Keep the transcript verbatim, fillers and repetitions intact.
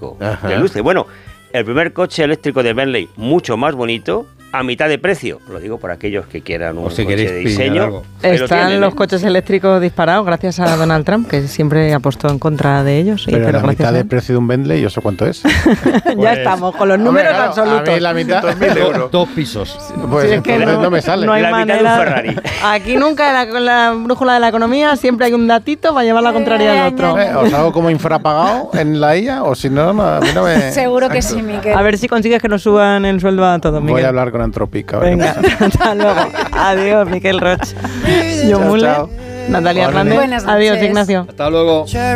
eléctrico. Ajá. De luces. Bueno, el primer coche eléctrico de Bentley, mucho más bonito, a mitad de precio. Lo digo por aquellos que quieran un O si coche queréis de pillar diseño. algo. Ahí lo Están tienen, los ¿eh? coches eléctricos disparados gracias a Donald Trump, que siempre apostó en contra de ellos. y- Pero, pero la gracias mitad a de él. precio de un Bentley, ¿y eso cuánto es? ya Pues, estamos con los Hombre, números claro, absolutos. A mí la mitad Do- dos pisos. Pues Sí, es que entonces no, me sale. no hay La mitad de un manera. Ferrari. Aquí nunca en la, con la brújula de la economía siempre hay un datito para llevar la contraria al otro. Eh, ¿Os hago como infrapagado en la I A? O si no, no, a mí no me... Seguro que sí, Miquel. A ver si consigues que nos suban el sueldo a todos, Miguel. Voy a hablar con Anthropic ahora. Venga, hasta luego. Adiós, Miquel Roch. John Chao, Muller, chao. Natalia Buenas Hernández. Buenas Adiós, noches. Ignacio. Hasta luego.